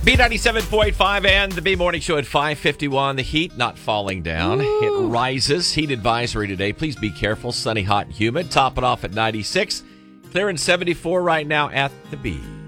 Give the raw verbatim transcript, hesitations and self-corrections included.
B ninety-seven point five and the B Morning Show at five fifty-one. The heat not falling down. Ooh. It rises. Heat advisory today. Please be careful. Sunny, hot, and humid. Top it off at ninety-six. Clearing seventy-four right now at the B.